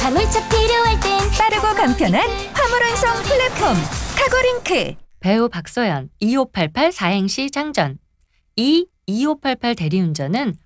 화물차 필요할 땐 빠르고 간편한 화물 운송 플랫폼 카고링크. 배우 박서연 2588 사행시 장전. 이 2588 대리운전은